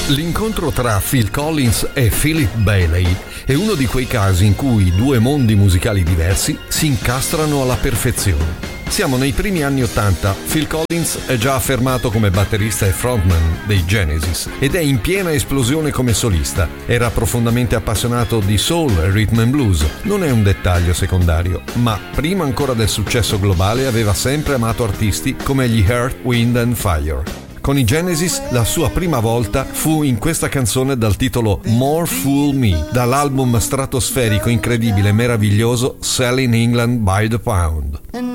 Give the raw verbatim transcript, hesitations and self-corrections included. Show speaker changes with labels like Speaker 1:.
Speaker 1: L'incontro tra Phil Collins e Philip Bailey è uno di quei casi in cui due mondi musicali diversi si incastrano alla perfezione. Siamo nei primi anni ottanta, Phil Collins è già affermato come batterista e frontman dei Genesis ed è in piena esplosione come solista. Era profondamente appassionato di soul e rhythm and blues, non è un dettaglio secondario, ma prima ancora del successo globale aveva sempre amato artisti come gli Earth, Wind and Fire. Con i Genesis la sua prima volta fu in questa canzone dal titolo More Fool Me, dall'album stratosferico incredibile e meraviglioso Selling England by the Pound.